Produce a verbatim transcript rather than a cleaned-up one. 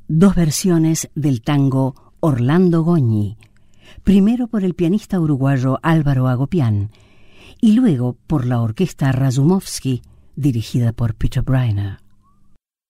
dos versiones del tango Orlando Goñi, primero por el pianista uruguayo Álvaro Agopián y luego por la orquesta Razumovsky, dirigida por Peter Breiner.